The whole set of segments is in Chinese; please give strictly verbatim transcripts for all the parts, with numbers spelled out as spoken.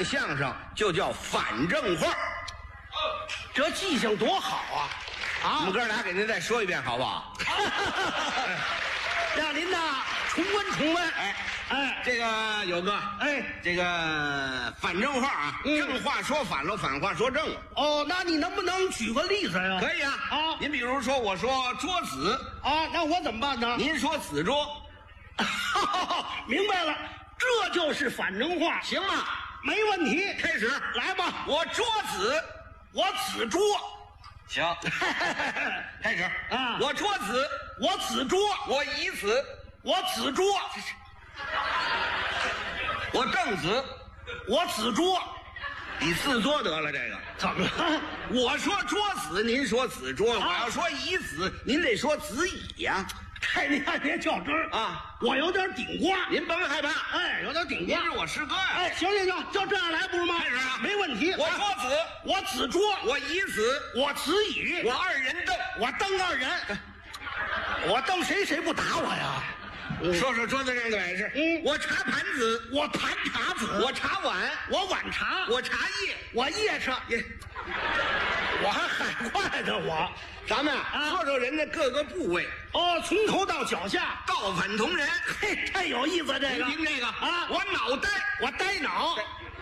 相声就叫反正话。 这记性多好啊！啊， 我们哥俩给您再说一遍好不好？ 让您呐重温重温。 哎哎， 这个有个哎， 这个反正话啊， 嗯正话说反了，反话说正了。 哦，那你能不能举个例子呀？ 可以啊啊您比如说我说桌子， 啊，那我怎么办呢？ 您说子桌， 明白了，这就是反正话， 行吗？ 没问题。 开始， 来吧， 我桌子， 我子桌， 行，开始啊我桌子， 我子桌， 我椅子， 我子桌， 我凳子， 我子桌， 你四桌得了这个。 怎么了？ 我说桌子，您说子桌； 啊我要说椅子，您得说子椅呀、 嗨，您还别较真儿啊！ 我有点顶瓜， 您甭害怕， 哎，有点顶瓜您是。我师哥呀、 哎，行行行，就这样来不是吗？ 开始啊没问题。 我桌子， 我子桌， 我椅子， 我子椅， 我二人凳。 我蹬二人，我蹬谁谁不打我呀？ 说说桌子上的摆设。 嗯我茶盘子， 我盘茶子， 我茶碗， 我碗茶， 我茶叶。 我夜叉， 耶， 我还海快呢我。 咱们啊啊说说人家各个部位， 哦，从头到脚下， 道反同仁。 嘿，太有意思这个。 您听这个啊， 我脑袋， 我呆脑，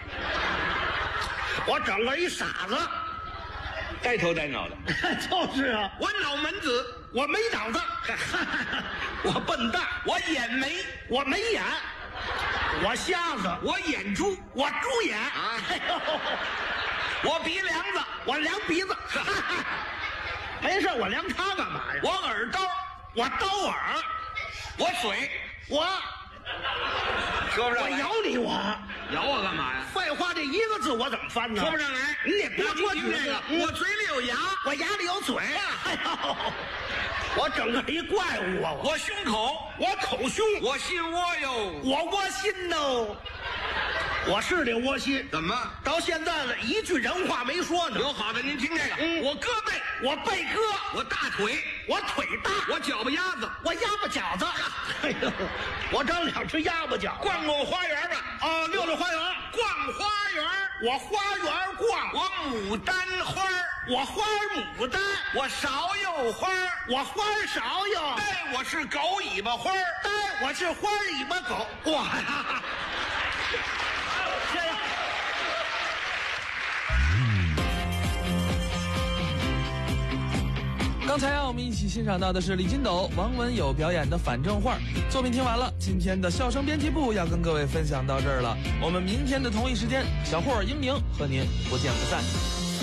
我整个一傻子， 呆头呆脑的。 就是啊， 我脑门子， 我没脑子，我笨蛋， 我眼眉， 我没眼，我瞎子， 我眼珠， 我猪眼啊哎呦， 我鼻梁子， 我量鼻子，没事，我量它干嘛呀？ 我耳刀， 我刀耳， 我嘴， 我说不上来。 我咬你我。 咬我干嘛呀？ 废话，这一个字我怎么翻呢？ 说不上来。 你得多说几个字听这个。 嗯我嘴里有牙， 我牙里有嘴啊！哎呦，我整个一怪物啊！我我胸口， 我口胸， 我心窝哟。 我窝心喽！我是得窝心， 怎么？ 到现在了一句人话没说呢。 有好的，您听这个。 嗯我胳膊， 我背哥， 我大腿， 我腿大， 我脚巴丫子。 我鸭巴饺子。哎呦，我长两只鸭巴饺子。 逛逛花园吧。 啊，溜溜花园， 逛花园， 我花园逛， 我牡丹花儿， 我花牡丹， 我芍药花儿， 我花芍药， 哎，我是狗尾巴花儿。 哎，我是花尾巴狗。哇呀！这样。 刚才啊，我们一起欣赏到的是李金斗、王文友表演的反正话作品。听完了，今天的笑声编辑部要跟各位分享到这儿了。我们明天的同一时间，小霍、英明和您不见不散。